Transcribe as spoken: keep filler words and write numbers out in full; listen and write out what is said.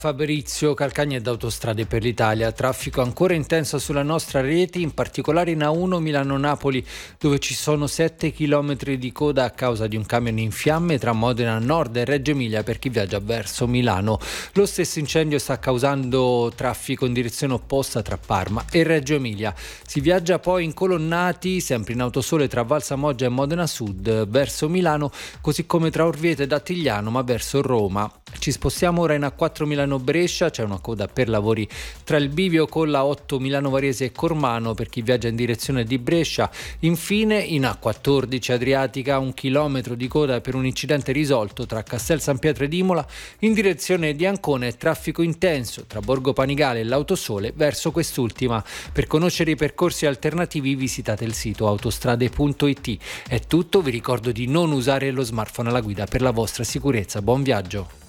Fabrizio Calcagni da Autostrade per l'Italia. Traffico ancora intenso sulla nostra rete, in particolare in A uno Milano-Napoli, dove ci sono sette chilometri di coda a causa di un camion in fiamme tra Modena Nord e Reggio Emilia per chi viaggia verso Milano. Lo stesso incendio sta causando traffico in direzione opposta tra Parma e Reggio Emilia. Si viaggia poi in colonnati, sempre in autosole tra Valsamoggia e Modena Sud verso Milano, così come tra Orvieto ed Attigliano ma verso Roma. Ci spostiamo ora in A quattro Milano-Brescia, c'è una coda per lavori tra il bivio con la otto Milano-Varese e Cormano per chi viaggia in direzione di Brescia. Infine in A quattordici Adriatica un chilometro di coda per un incidente risolto tra Castel San Pietro ed Imola in direzione di Ancona e traffico intenso tra Borgo Panigale e l'Autosole verso quest'ultima. Per conoscere i percorsi alternativi visitate il sito autostrade punto it. È tutto, vi ricordo di non usare lo smartphone alla guida per la vostra sicurezza. Buon viaggio!